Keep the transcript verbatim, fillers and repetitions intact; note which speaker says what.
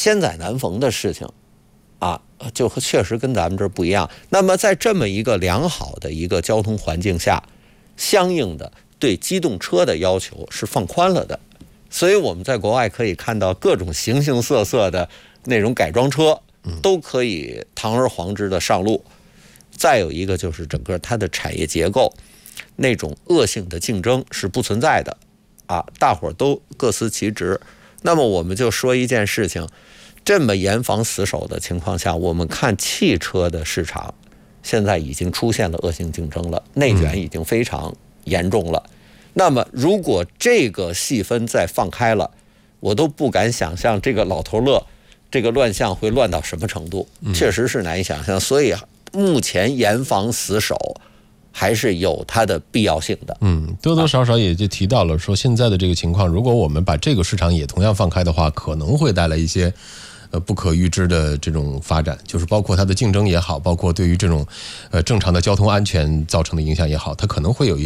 Speaker 1: 千载难逢的事情啊，就确实跟咱们这儿不一样。那么在这么一个良好的一个交通环境下，相应的对机动车的要求是放宽了的。所以我们在国外可以看到各种形形色色的那种改装车都可以堂而皇之的上路。再有一个就是整个它的产业结构，那种恶性的竞争是不存在的啊，大伙儿都各司其职。那么我们就说一件事情，这么严防死守的情况下，我们看汽车的市场现在已经出现了恶性竞争了，内卷已经非常严重了。那么如果这个细分再放开了，我都不敢想象这个老头乐这个乱象会乱到什么程度，确实是难以想象。所以目前严防死守还是有它的必要性的。
Speaker 2: 嗯，多多少少也就提到了说，现在的这个情况，如果我们把这个市场也同样放开的话，可能会带来一些呃不可预知的这种发展，就是包括它的竞争也好，包括对于这种呃正常的交通安全造成的影响也好，它可能会有一